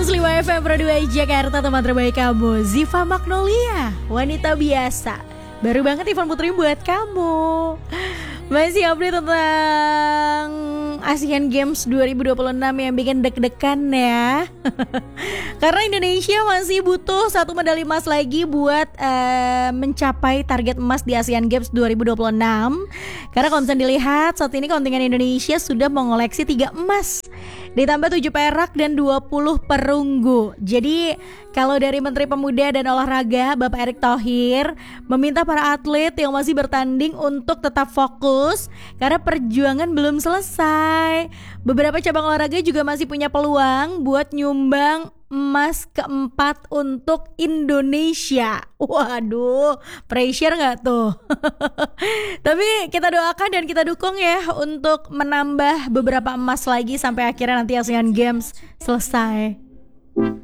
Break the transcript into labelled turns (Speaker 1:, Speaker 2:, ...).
Speaker 1: 105 FM Pro 2 Jakarta, teman terbaik kamu. Ziva Magnolia, wanita biasa. Baru banget Ivan Putri buat kamu. Masih update tentang Asian Games 2026 yang bikin deg-degan ya. Karena Indonesia masih butuh 1 medali emas lagi buat mencapai target emas di Asian Games 2026. Karena kalau misalnya dilihat saat ini kontingen Indonesia sudah mengoleksi 3 emas, ditambah 7 perak dan 20 perunggu. Jadi kalau dari Menteri Pemuda dan Olahraga Bapak Erick Thohir meminta para atlet yang masih bertanding untuk tetap fokus karena perjuangan belum selesai. Beberapa cabang olahraga juga masih punya peluang buat nyumbang emas keempat untuk Indonesia. Waduh, pressure gak tuh? Tapi kita doakan dan kita dukung ya untuk menambah beberapa emas lagi sampai akhirnya nanti Asian Games selesai.